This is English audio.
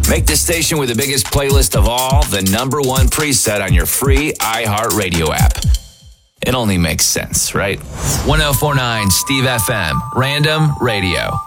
Make the station with the biggest playlist of all the number one preset on your free iHeartRadio app. It only makes sense, right? 1049 Steve FM, Random Radio.